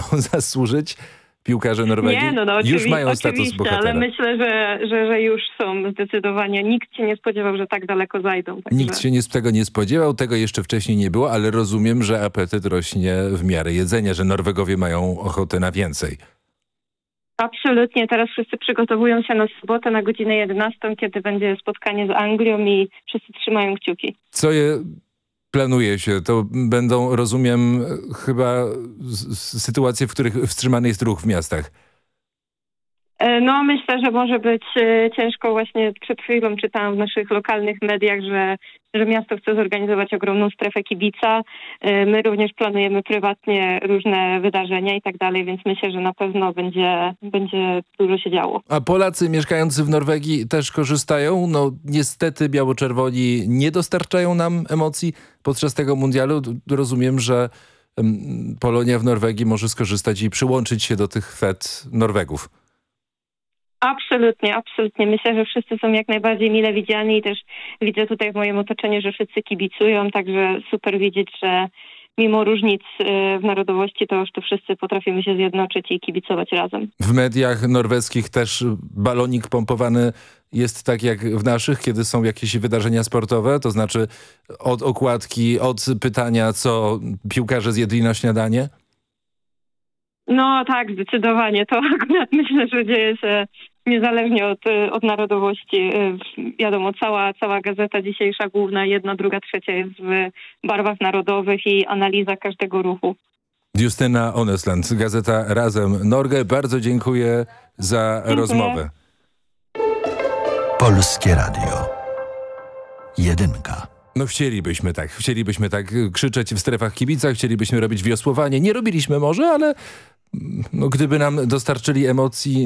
zasłużyć? Piłkarze Norwegii Nie, no już mają status oczywiście, bohatera. ale myślę, że już są zdecydowanie. Nikt się nie spodziewał, że tak daleko zajdą. Także... Nikt się tego nie spodziewał, tego jeszcze wcześniej nie było, ale rozumiem, że apetyt rośnie w miarę jedzenia, że Norwegowie mają ochotę na więcej. Absolutnie. Teraz wszyscy przygotowują się na sobotę na godzinę 11, kiedy będzie spotkanie z Anglią i wszyscy trzymają kciuki. Co je planuje się? To będą, rozumiem, chyba sytuacje, w których wstrzymany jest ruch w miastach. No myślę, że może być ciężko. Właśnie przed chwilą czytałam w naszych lokalnych mediach, że miasto chce zorganizować ogromną strefę kibica. My również planujemy prywatnie różne wydarzenia i tak dalej, więc myślę, że na pewno będzie dużo się działo. A Polacy mieszkający w Norwegii też korzystają? No niestety biało-czerwoni nie dostarczają nam emocji podczas tego mundialu. Rozumiem, że Polonia w Norwegii może skorzystać i przyłączyć się do tych fet Norwegów. Absolutnie, absolutnie. Myślę, że wszyscy są jak najbardziej mile widziani i też widzę tutaj w moim otoczeniu, że wszyscy kibicują, także super widzieć, że mimo różnic w narodowości to już tu wszyscy potrafimy się zjednoczyć i kibicować razem. W mediach norweskich też balonik pompowany jest tak jak w naszych, kiedy są jakieś wydarzenia sportowe, to znaczy od okładki, od pytania, co piłkarze zjedli na śniadanie? No tak, zdecydowanie. To akurat myślę, że dzieje się niezależnie od narodowości. Wiadomo, cała gazeta dzisiejsza, główna, jedna, druga, trzecia jest w barwach narodowych i analiza każdego ruchu. Justyna Onesland, gazeta Razem Norge. Bardzo dziękuję za rozmowę. Polskie Radio. Jedynka. No chcielibyśmy tak krzyczeć w strefach kibica, chcielibyśmy robić wiosłowanie. Nie robiliśmy może, ale no, gdyby nam dostarczyli emocji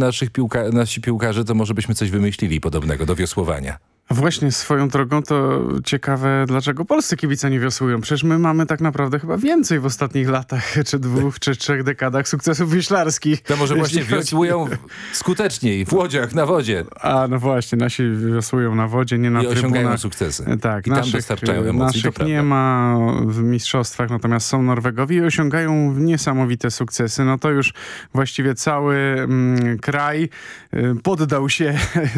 nasi piłkarze, to może byśmy coś wymyślili podobnego do wiosłowania. Właśnie swoją drogą to ciekawe, dlaczego polscy kibice nie wiosłują. Przecież my mamy tak naprawdę chyba więcej w ostatnich latach, czy 2, czy 3 dekadach sukcesów wioślarskich. To może właśnie wiosłują skuteczniej, w łodziach, na wodzie. A no właśnie, nasi wiosłują na wodzie, nie na trybunach. I osiągają sukcesy. Tak, i tam dostarczają emocji. Naszych nie ma w mistrzostwach, natomiast są Norwegowie i osiągają niesamowite sukcesy. No to już właściwie cały kraj poddał się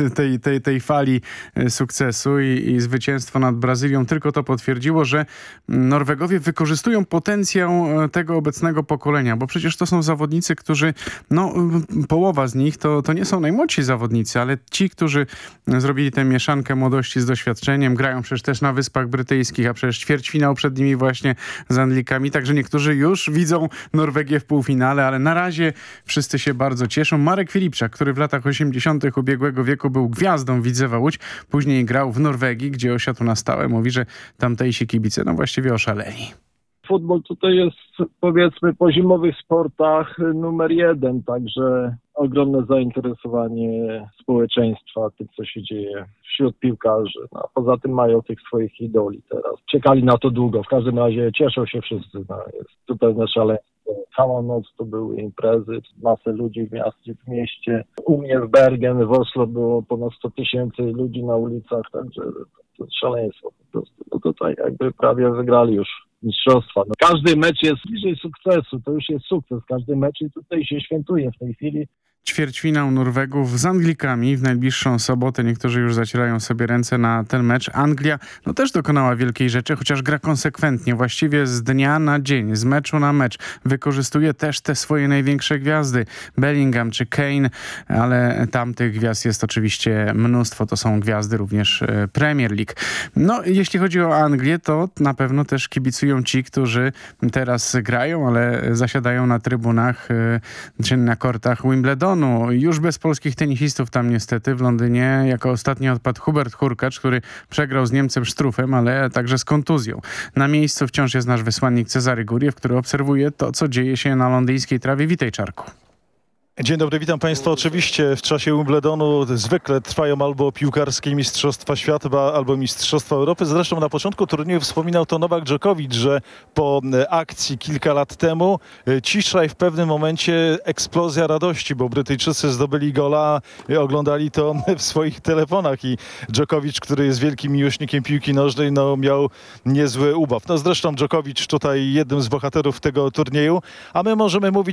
tej fali sukcesu i zwycięstwo nad Brazylią tylko to potwierdziło, że Norwegowie wykorzystują potencjał tego obecnego pokolenia, bo przecież to są zawodnicy, którzy, no połowa z nich to nie są najmłodsi zawodnicy, ale ci, którzy zrobili tę mieszankę młodości z doświadczeniem, grają przecież też na Wyspach Brytyjskich, a przecież ćwierćfinał przed nimi właśnie z Anglikami, także niektórzy już widzą Norwegię w półfinale, ale na razie wszyscy się bardzo cieszą. Marek Filipczak, który w latach 80. ubiegłego wieku był gwiazdą Widzewa Łódź, później grał w Norwegii, gdzie osiadł na stałe. Mówi, że tamtejsi kibice no właściwie oszaleli. Futbol tutaj jest, powiedzmy, po zimowych sportach numer 1, także ogromne zainteresowanie społeczeństwa tym, co się dzieje wśród piłkarzy. No, a poza tym mają tych swoich idoli teraz. Czekali na to długo, w każdym razie cieszą się wszyscy. No, jest tu pewne szaleństwo. Całą noc to były imprezy, masę ludzi w mieście. U mnie w Bergen, w Oslo było ponad 100 000 ludzi na ulicach, także to szaleństwo po prostu. No tutaj jakby prawie wygrali już mistrzostwa. No, każdy mecz jest bliżej sukcesu, to już jest sukces. Każdy mecz i tutaj się świętuje w tej chwili. Ćwierćfinał Norwegów z Anglikami w najbliższą sobotę. Niektórzy już zacierają sobie ręce na ten mecz. Anglia no też dokonała wielkiej rzeczy, chociaż gra konsekwentnie, właściwie z dnia na dzień, z meczu na mecz. Wykorzystuje też te swoje największe gwiazdy. Bellingham czy Kane, ale tamtych gwiazd jest oczywiście mnóstwo. To są gwiazdy również Premier League. No, jeśli chodzi o Anglię, to na pewno też kibicują ci, którzy teraz grają, ale zasiadają na trybunach czy na kortach Wimbledonu. Już bez polskich tenisistów tam niestety w Londynie jako ostatni odpadł Hubert Hurkacz, który przegrał z Niemcem Struffem, ale także z kontuzją. Na miejscu wciąż jest nasz wysłannik Cezary Guriew, który obserwuje to, co dzieje się na londyńskiej trawie. Witaj, Czarku. Dzień dobry, witam Państwa. Oczywiście w czasie Wimbledonu zwykle trwają albo piłkarskie Mistrzostwa Świata, albo Mistrzostwa Europy. Zresztą na początku turnieju wspominał to Nowak Dżokowicz, że po akcji kilka lat temu cisza i w pewnym momencie eksplozja radości, bo Brytyjczycy zdobyli gola, oglądali to w swoich telefonach i Dżokowicz, który jest wielkim miłośnikiem piłki nożnej, no miał niezły ubaw. No zresztą Dżokowicz tutaj jednym z bohaterów tego turnieju, a my możemy mówić